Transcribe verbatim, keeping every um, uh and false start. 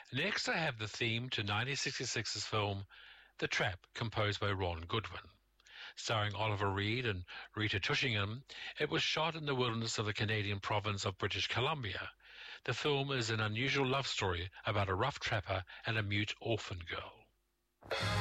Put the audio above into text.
Next, I have the theme to nineteen sixty-six's film The Trap, composed by Ron Goodwin. Starring Oliver Reed and Rita Tushingham, it was shot in the wilderness of the Canadian province of British Columbia. The film is an unusual love story about a rough trapper and a mute orphan girl.